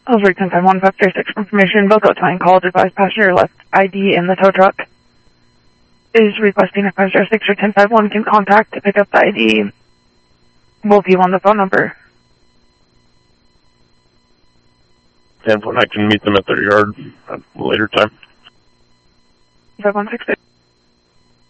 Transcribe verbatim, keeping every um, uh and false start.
Over ten five one five three six information, Boca Time called, advised passenger left I D in the tow truck. Is requesting if five zero six or ten five one can contact to pick up the I D. Both you on the phone number. ten one, I can meet them at their yard at a later time. five one six six.